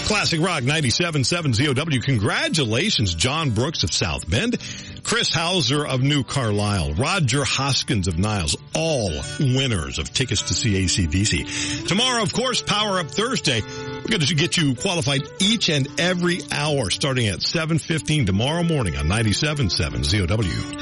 Classic Rock 97.7 ZOW. Congratulations, John Brooks of South Bend, Chris Hauser of New Carlisle, Roger Hoskins of Niles, all winners of tickets to see AC/DC. Tomorrow, of course, Power Up Thursday. We're going to get you qualified each and every hour starting at 7:15 tomorrow morning on 97.7 ZOW.